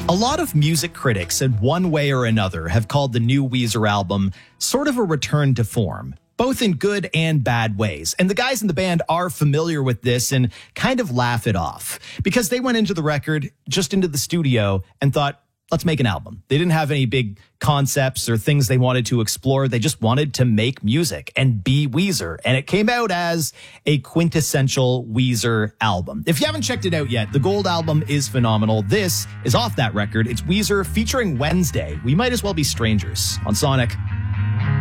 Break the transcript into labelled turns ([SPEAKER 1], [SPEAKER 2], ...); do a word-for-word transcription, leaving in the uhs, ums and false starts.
[SPEAKER 1] A lot of music critics, in one way or another, have called the new Weezer album sort of a return to form, both in good and bad ways. And the guys in the band are familiar with this and kind of laugh it off because they went into the record, just into the studio, and thought, let's make an album. They didn't have any big concepts or things they wanted to explore. They just wanted to make music and be Weezer. And it came out as a quintessential Weezer album. If you haven't checked it out yet, the Gold album is phenomenal. This is off that record. It's Weezer featuring Wednesday. We Might As Well Be Strangers on Sonic.